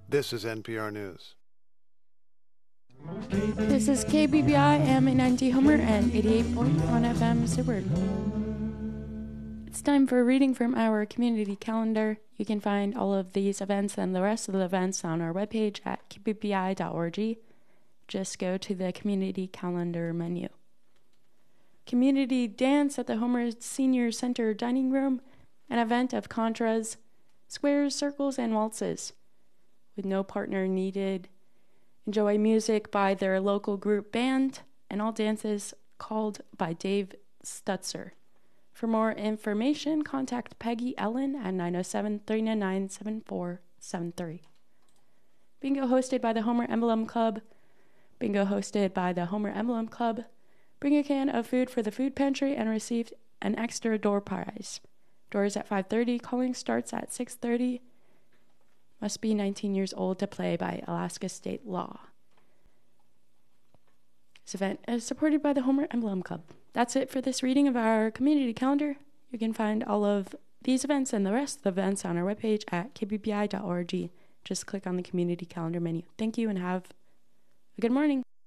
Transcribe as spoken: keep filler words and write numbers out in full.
This is N P R News. This is K B B I M eight ninety Homer and eighty-eight point one F M Seward. It's time for a reading from our community calendar. You can find all of these events and the rest of the events on our webpage at k b b i dot org. Just go to the community calendar menu. Community dance at the Homer Senior Center dining room, an event of contras, squares, circles, and waltzes. With no partner needed, enjoy music by their local group band and all dances called by Dave Stutzer. For more information, contact Peggy Ellen at nine oh seven, three nine nine, seven four seven three. Bingo hosted by the Homer Emblem Club. Bingo hosted by the Homer Emblem Club. Bring a can of food for the food pantry and receive an extra door prize. Doors at five thirty. Calling starts at six thirty. Must be nineteen years old to play by Alaska state law. This event is supported by the Homer Emblem Club. That's it for this reading of our community calendar. You can find all of these events and the rest of the events on our webpage at k b b i dot org. Just click on the community calendar menu. Thank you and have a good morning.